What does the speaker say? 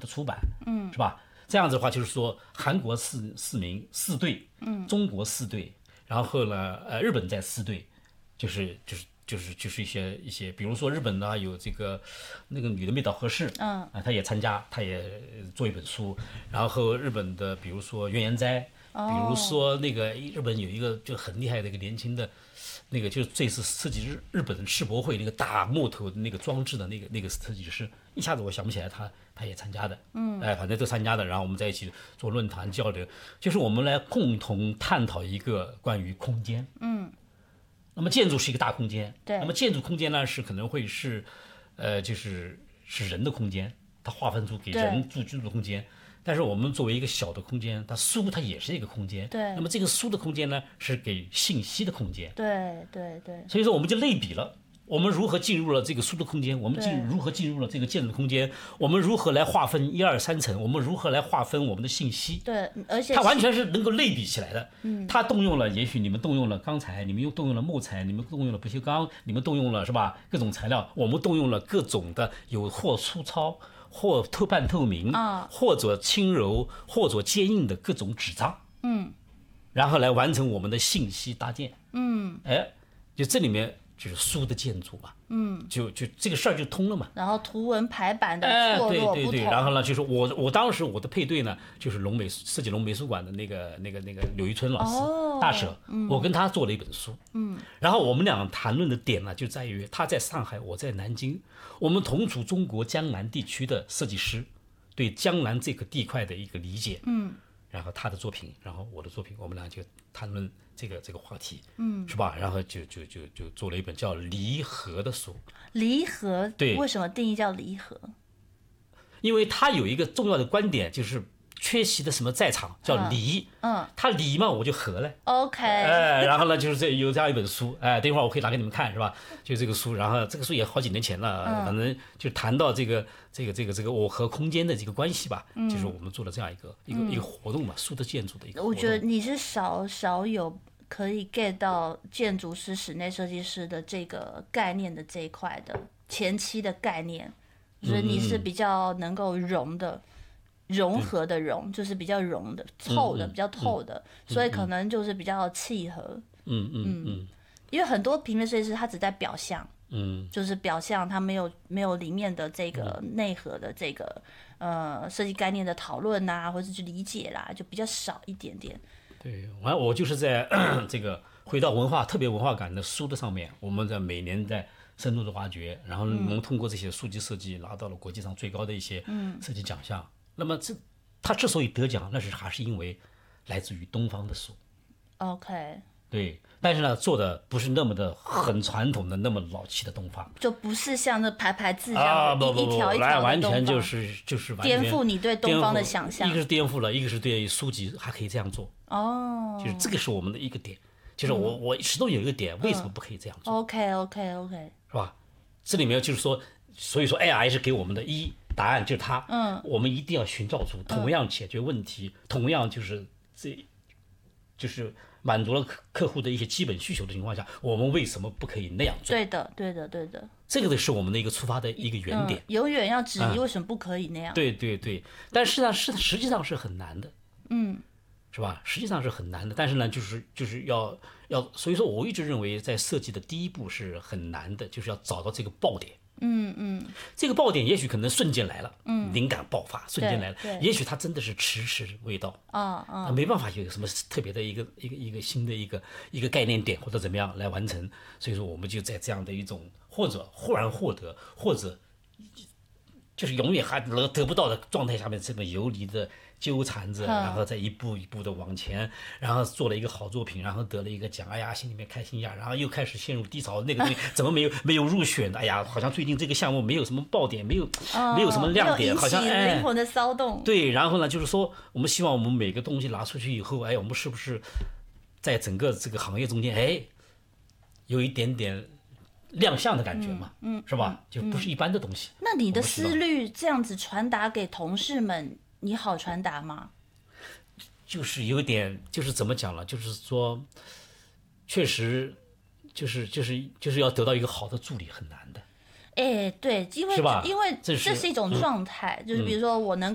出版，是吧？这样子的话，就是说韩国四名4队，中国4队，然后呢，日本在4队，就是一些，比如说日本呢有这个那个女的妹岛和世，她也参加，她也做一本书，然后日本的比如说原研哉，比如说那个日本有一个就很厉害的一个年轻的。那个就是这次设计日本世博会那个大木头的那个装置的那个设计师，一下子我想不起来他也参加的，反正都参加的，然后我们在一起做论坛交流，就是我们来共同探讨一个关于空间，那么建筑是一个大空间， 对， 那么建筑空间呢是可能会是，就是人的空间，它划分出给人居住的空间。但是我们作为一个小的空间，书它也是一个空间。 对。 那么这个书的空间呢，是给信息的空间。 对。 所以说我们就类比了，我们如何进入了这个书的空间，我们如何进入了这个建筑的空间，我们如何来划分1、2、3层，我们如何来划分我们的信息。 对，而且它完全是能够类比起来的。它动用了，也许你们动用了钢材，你们又动用了木材，你们动用了不锈钢，你们动用了是吧各种材料，我们动用了各种的有或粗糙。或半透明，或者轻柔，或者坚硬的各种纸张，然后来完成我们的信息搭建，就这里面就是书的建筑嘛，就这个事儿就通了嘛。 然后图文排版的错落不同， 对，然后呢，就是我当时我的配对呢，就是设计龙美术馆的那个柳玉春老师，大舍，我跟他做了一本书，然后我们俩谈论的点呢，就在于他在上海，我在南京，我们同处中国江南地区的设计师，对江南这个地块的一个理解，然后他的作品，然后我的作品，我们俩就谈论这个话题，是吧？然后就做了一本叫《离合》的书。 离合， 对， 为什么定义叫离合？ 因为他有一个重要的观点，就是缺席的什么在场叫离，他离嘛，我就合了。 OK， 然后呢，就是有这样一本书，等一会儿我可以拿给你们看，是吧？就这个书，然后这个书也好几年前了，反正就谈到这个我和空间的这个关系吧，就是我们做了这样一个活动嘛，书的建筑的一个活动。 我觉得你是少有可以 get 到建筑师、室内设计师的这个概念的这一块的前期的概念，就是你是比较能够融合的融，就是比较融的、透的、比较透的，所以可能就是比较契合。因为很多平面设计师他只在表象，就是表象，他没有里面的这个内核的这个设计概念的讨论啊，或者去理解啦，就比较少一点点。 对，我就是在这个回到特别文化感的书的上面，我们在每年在深入的挖掘，然后我们通过这些书籍设计拿到了国际上最高的一些设计奖项。那么他之所以得奖，那还是因为来自于东方的书。 OK。 对，但是呢，做的不是那么的很传统的那么老气的东方， 就不是像那排字这样子一条一条的完全就是完全颠覆你对东方的想象。 一个是颠覆了，一个是对书籍还可以这样做。就是这个是我们的一个点，就是我始终有一个点，为什么不可以这样做 ？OK， 是吧？这里面就是说，所以说 AI 是给我们的答案就是它，我们一定要寻找出同样解决问题，同样就是满足了客户的一些基本需求的情况下，我们为什么不可以那样做？ 对的。这个是我们的一个出发的一个原点。 永远要质疑为什么不可以那样。 对，但是呢，实际上是很难的。是吧？实际上是很难的，但是呢，就是要，所以说我一直认为，在设计的第一步是很难的，就是要找到这个爆点。这个爆点也许可能瞬间来了，灵感爆发瞬间来了，也许它真的是迟未到，没办法有什么特别的一个新的一个概念点或者怎么样来完成，所以说我们就在这样的一种或者忽然获得，或者就是永远还得不到的状态下面，这么游离的纠缠着，然后再一步一步的往前，然后做了一个好作品，然后得了一个奖，哎呀，心里面开心呀，然后又开始陷入低潮，那个东西怎么没有入选的？哎呀，好像最近这个项目没有什么爆点，没有什么亮点，好像灵魂的骚动。 对，然后呢，就是说，我们希望我们每个东西拿出去以后，我们是不是在整个这个行业中间，有一点点亮相的感觉嘛，是吧？就不是一般的东西。 那你的思虑这样子传达给同事们，你好传达吗？ 就是有点，就是怎么讲了？就是说，确实，就是要得到一个好的助理很难的。 对，因为这是一种状态，就是比如说我能